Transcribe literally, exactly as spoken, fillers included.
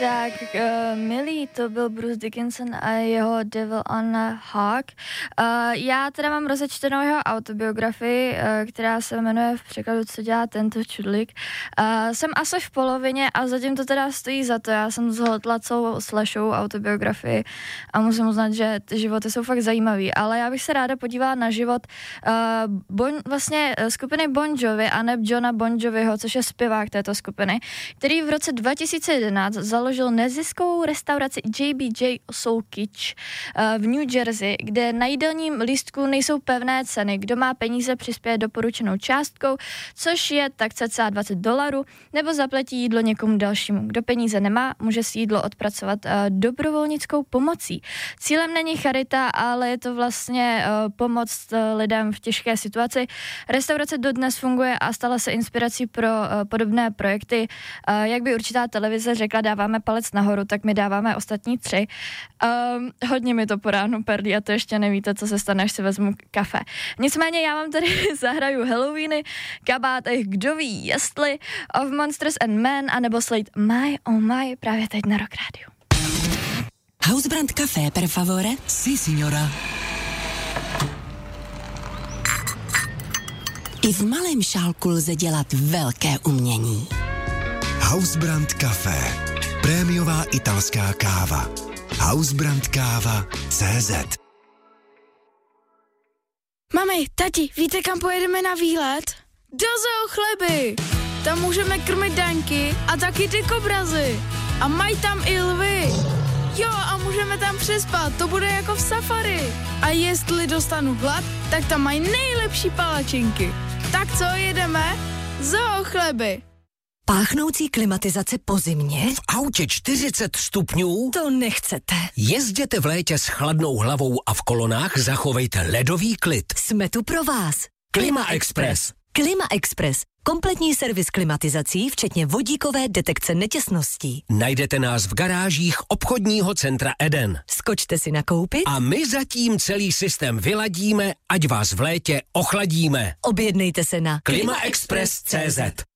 Tak, uh, milý, to byl Bruce Dickinson a jeho Devil on a Hawk. Uh, já teda mám rozečtenou jeho autobiografii, uh, která se jmenuje v překladu Co dělá tento čudlík. Uh, jsem asi v polovině a zatím to teda stojí za to. Já jsem zhltla celou Slashovou autobiografii a musím uznat, že ty životy jsou fakt zajímavý, ale já bych se ráda podívala na život uh, bon, vlastně skupiny Bon Jovi a neb Johna Bon Joviho, což je zpěvák této skupiny, který v roce dva tisíce jedenáct založil neziskovou restauraci J B J Soul Kitch v New Jersey, kde na jídelním lístku nejsou pevné ceny. Kdo má peníze, přispěje doporučenou částkou, což je tak cca dvacet dolarů, nebo zaplatí jídlo někomu dalšímu. Kdo peníze nemá, může si jídlo odpracovat dobrovolnickou pomocí. Cílem není charita, ale je to vlastně pomoc lidem v těžké situaci. Restaurace dodnes funguje a stala se inspirací pro podobné projekty. Jak by určitá televize řekla, dáváme palec nahoru, tak my dáváme ostatní tři. Um, hodně mi to po ránu perdí a to ještě nevíte, co se stane, až si vezmu kafe. Nicméně já vám tady zahraju Halloweeny, kabát, kdo ví, jestli of Monsters and Men, anebo Slate My Oh My právě teď na Rock Radio. Hausbrand Café, per favore? Si, signora. I v malém šálku lze dělat velké umění. Hausbrand Café. Prémiová italská káva. Hausbrandkáva tečka cé zet. Mami, tati, víte, kam pojedeme na výlet? Do Zoo Chleby! Tam můžeme krmit daňky a taky ty kobrazy. A mají tam i lvy. Jo, a můžeme tam přespat, to bude jako v safari. A jestli dostanu hlad, tak tam mají nejlepší palačinky. Tak co, jedeme? Zoo Chleby! Páchnoucí klimatizace po zimě? V autě čtyřicet stupňů? To nechcete. Jezděte v létě s chladnou hlavou a v kolonách zachovejte ledový klid. Jsme tu pro vás. Klima Express. Klima Express. Kompletní servis klimatizací, včetně vodíkové detekce netěsností. Najdete nás v garážích obchodního centra Eden. Skočte si nakoupit a my zatím celý systém vyladíme, ať vás v létě ochladíme. Objednejte se na klima express tečka cé zet.